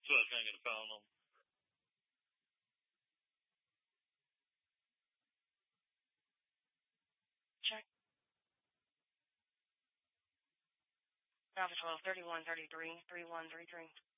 So I was hanging the phone on. Check. Alpha 12, 31, 33, 31, 33.